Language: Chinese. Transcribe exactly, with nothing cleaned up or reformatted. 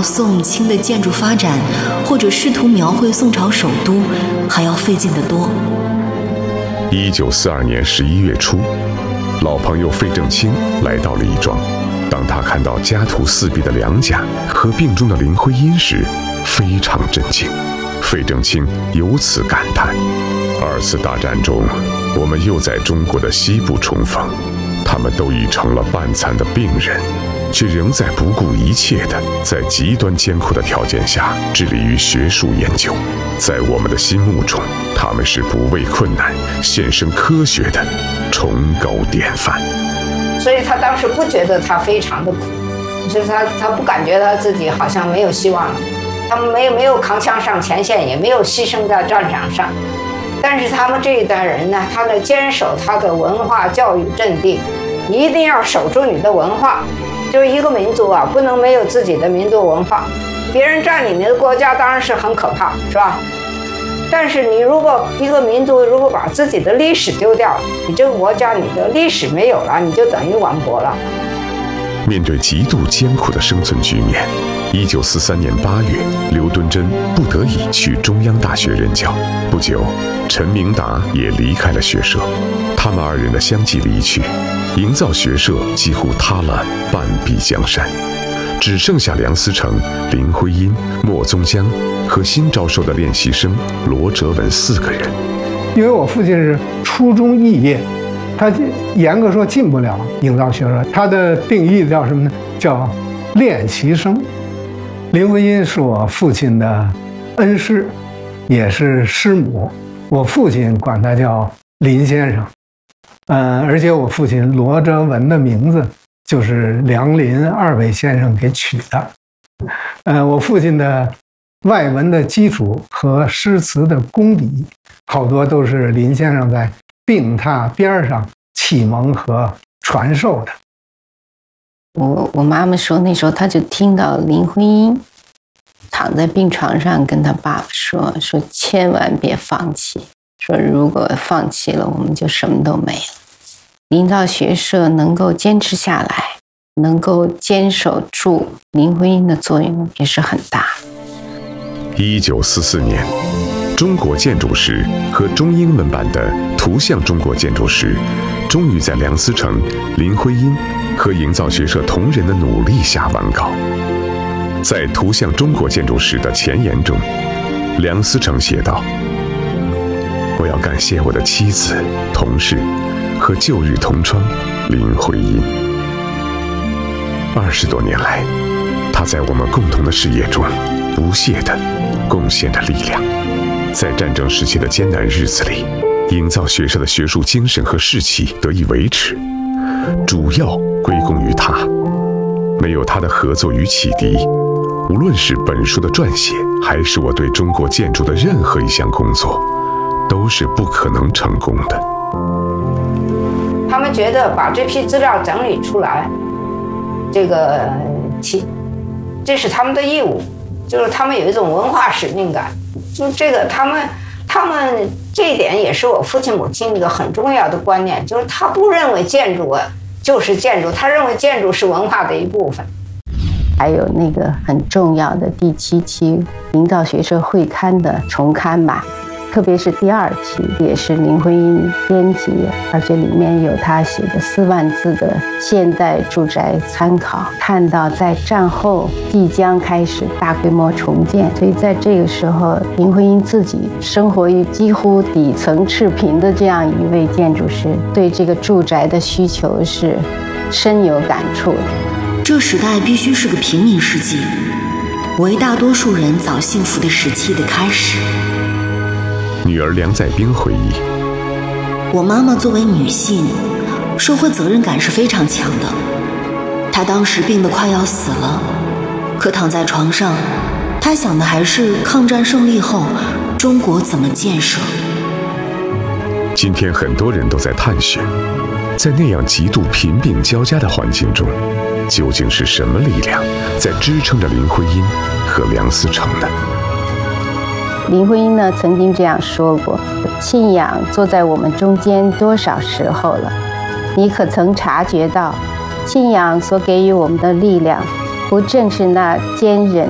宋清的建筑发展，或者试图描绘宋朝首都，还要费劲得多。 一九四二年十一月初，老朋友费正清来到了义庄。当他看到家徒四壁的梁家和病中的林徽因时，非常震惊。费正清由此感叹：二次大战中，我们又在中国的西部重逢，他们都已成了半残的病人，却仍在不顾一切地在极端艰苦的条件下致力于学术研究。在我们的心目中，他们是不畏困难、献身科学的崇高典范。 所以他当时不觉得他非常的苦，就是他他不感觉他自己好像没有希望了，他们没有没有扛枪上前线，也没有牺牲在战场上。但是他们这一代人呢，他的坚守他的文化教育阵地，一定要守住你的文化。就是一个民族啊，不能没有自己的民族文化。别人占领你的国家当然是很可怕，是吧？但是你如果一个民族如果把自己的历史丢掉，你这个国家你的历史没有了，你就等于亡国了。 面对极度艰苦的生存局面，一九四三年八月，刘敦桢不得已去中央大学任教。不久，陈明达也离开了学社。他们二人的相继离去，营造学社几乎塌了半壁江山，只剩下梁思成、林徽因、莫宗江和新招收的练习生罗哲文四个人。 因为我父亲是初中肄业，他严格说进不了营造学社，他的定义叫什么呢？叫练习生。林徽因是我父亲的恩师，也是师母，我父亲管他叫林先生。嗯，而且我父亲罗哲文的名字就是梁林二位先生给取的。嗯，我父亲的外文的基础和诗词的功底，好多都是林先生在病榻边上启蒙和传授的。 我我妈妈说，那时候她就听到林徽因躺在病床上跟她爸爸说，说千万别放弃，说如果放弃了，我们就什么都没了。营造学社能够坚持下来，能够坚守住林徽因的作用也是很大。 一九四四年，中国建筑史和中英文版的图像中国建筑史终于在梁思成、林徽因和营造学社同仁的努力下完稿。在图像中国建筑史的前言中，梁思成写道：我要感谢我的妻子、同事和旧日同窗林徽因。二十多年来，她在我们共同的事业中不懈地贡献着力量。在战争时期的艰难日子里，营造学社的学术精神和士气得以维持，主要归功于她。没有她的合作与启迪，无论是本书的撰写，还是我对中国建筑的任何一项工作，都是不可能成功的。 他们觉得把这批资料整理出来，这个其这是他们的义务，就是他们有一种文化使命感。就这个他们他们这一点也是我父亲母亲一个很重要的观念，就是他不认为建筑啊就是建筑，他认为建筑是文化的一部分。 还有那个很重要的第七期营造学社会刊的重刊吧，特别是第二期，也是林徽因编辑，而且里面有他写的四万字的现代住宅参考，看到在战后即将开始大规模重建，所以在这个时候，林徽因自己生活于几乎底层赤贫的这样一位建筑师，对这个住宅的需求是深有感触的。 这时代必须是个平民世纪，为大多数人早幸福的时期的开始。 女儿梁再冰回忆， 我妈妈作为女性，社会责任感是非常强的。她当时病得快要死了，可躺在床上，她想的还是抗战胜利后中国怎么建设。 今天很多人都在探寻，在那样极度贫病交加的环境中，究竟是什么力量在支撑着林徽因和梁思成呢？ 林徽因呢曾经这样说过，信仰坐在我们中间多少时候了，你可曾察觉到，信仰所给予我们的力量，不正是那坚忍